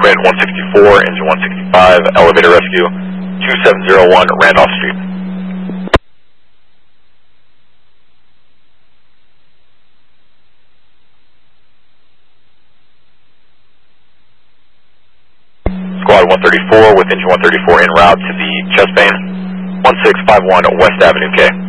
Department 164, Engine 165, Elevator Rescue, 2701 Randolph Street. Squad 134 with Engine 134 en route to the chest bane, 1651 West Avenue K.